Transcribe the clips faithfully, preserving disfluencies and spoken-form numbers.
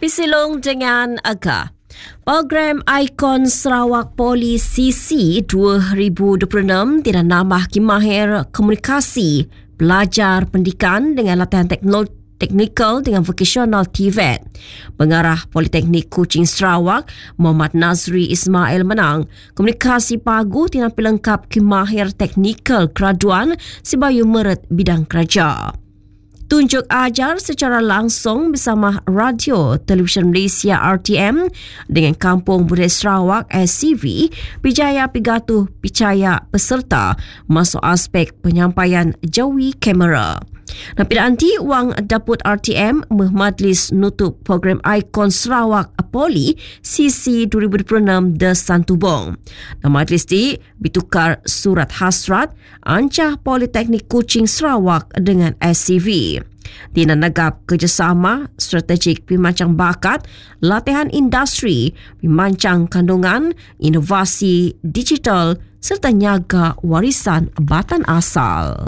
Pisilong dengan Aga. Program Ikon Sarawak Poli C C dua ribu dua puluh enam tidak nambah kimahir komunikasi, belajar pendidikan dengan latihan teknologi teknikal dengan vokasional T V E T. Pengarah Politeknik Kuching Sarawak, Muhammad Nazri Ismail menang komunikasi pagu tina pelengkap kimahir teknikal graduan sebayu meret bidang kerja. Tunjuk ajar secara langsung bersama Radio Televisyen Malaysia R T M dengan Kampung Budaya Sarawak S C V bijaya pigatuh picaya peserta masuk aspek penyampaian jawi kamera. Nampida anti wang Daput R T M memajlis nutup program Ikon Sarawak Poli C C dua ribu dua puluh enam de Santubong. Dan majlis di bitukar surat hasrat ancah Politeknik Kuching Sarawak dengan S C V. Tina negap kerjasama strategik pimancang bakat, latihan industri, pimancang kandungan, inovasi digital serta nyaga warisan batan asal.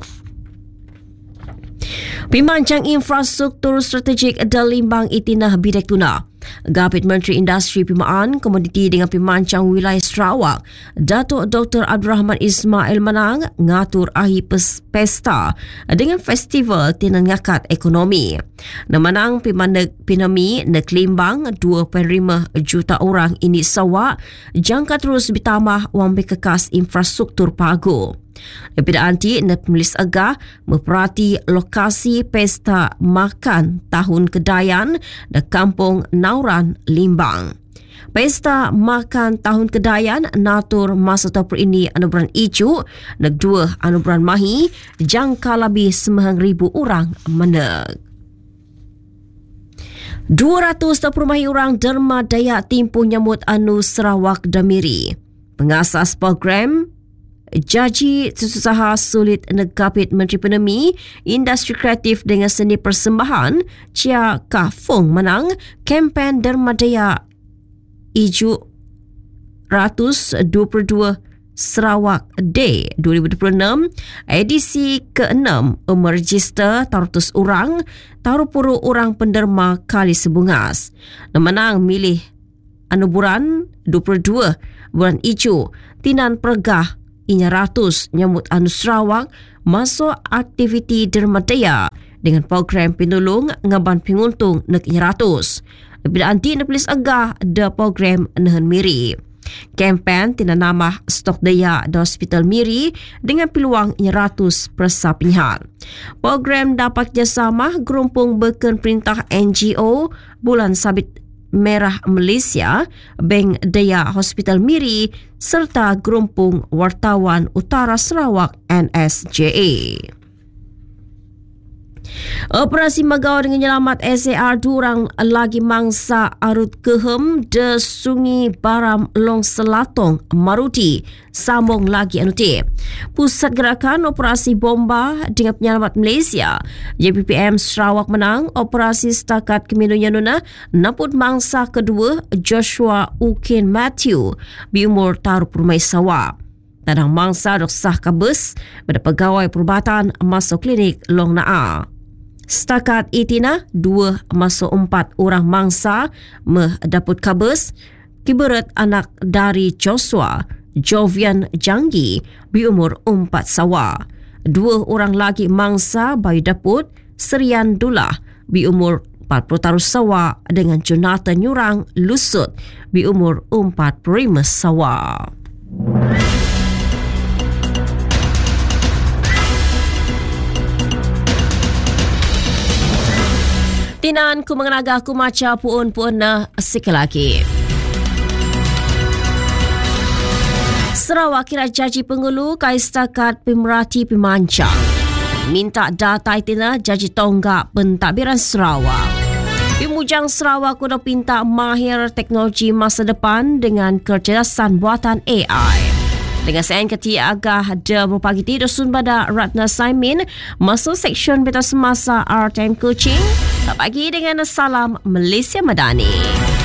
Pimancang infrastruktur strategik Dalimbang Itinah Bidek Tuna. Gabit Menteri Industri Pimaan, Komoditi dengan Pimancang Wilayah Sarawak, Datuk Doktor Abdul Rahman Ismail menang ngatur ahi pesta dengan festival tina ngakat ekonomi. Namanang pimaneg pinami nek Limbang dua perpuluhan lima juta orang ini sawak jangka terus bertambah wang kekas infrastruktur pagu. Daripada anti, nak penulis agah memperhati lokasi pesta makan tahun kedayan di Kampung Nauran, Limbang. Pesta makan tahun kedayan natur masa tahun ini anugerah icu nak dua anugerah mahi jangka lebih sembilan ribu orang meneg. dua ratus dua puluh mahi orang derma daya timpu nyamut anu Sarawak Damiri. Pengasas program Jaji Susaha Sulit Negapit Menteri Penemi, Industri Kreatif dengan Seni Persembahan, Chia Kah Fong menang kempen Dermadaya Iju seratus dua puluh dua Sarawak Day dua ribu dua puluh enam, edisi keenam meregister tarutus orang, taruh puru orang penderma kali sebungas. Menang milih anuburan dua puluh dua bulan icu, tinan pergah inya ratus nyambut anu Sarawak masuk aktiviti dermadaya dengan program penolong ngaban penguntung nek inya ratus. Lebih anti nepelis agah da program nehen miri. Kempen tina nama stok daya da Hospital Miri dengan peluang inya ratus persapinhan. Program dapat kerjasama gerumpung beken perintah N G O Bulan Sabit Merah Malaysia, Bank Daya Hospital Miri serta Gerumpung Wartawan Utara Sarawak N S J A. Operasi Magau dengan Nyelamat S A R durang lagi mangsa arut kehem de Sungi Baram Long Selatong Maruti sambung lagi anuti. Pusat Gerakan Operasi Bomba dengan Penyelamat Malaysia J P P M Sarawak menang operasi setakat keminunnya nuna naput mangsa kedua Joshua Ukin Matthew berumur taruh permai sawak. Tadang mangsa dok sah kabus pada pegawai perubatan masuk klinik Long Naa. Setakat itina, dua masuk empat orang mangsa mendapat kabus. Kibarat anak dari Joshua, Jovian Janggi, berumur empat sawa. Dua orang lagi mangsa bayi daput, Serian Dullah, berumur empat puluh taruh sawa dengan Jonathan Nyurang Lusut, berumur empat puluh lima sawa. Tinan ku mengenaga ku maca puun-puun na sekali. Sarawak kira jaji pengulu kai setakat pemerhati pimancang. Minta data itina jaji tonggak pentadbiran Sarawak. Pimujang Sarawak kuda pinta mahir teknologi masa depan dengan kecerdasan buatan A I. Dengan saya ketia agah ada berpagi tidur sun pada Ratna Saimin masuk seksyen beta semasa R T M Kuching. Tak pagi dengan salam Malaysia Madani.